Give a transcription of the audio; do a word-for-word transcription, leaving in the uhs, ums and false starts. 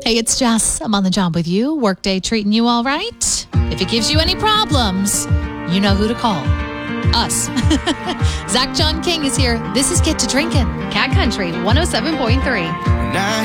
Hey, it's Jess. I'm on the job with you. Workday treating you all right? If it gives you any problems, you know who to call. Us. Zach John King is here. This is Get to Drinking. Cat Country one oh seven point three.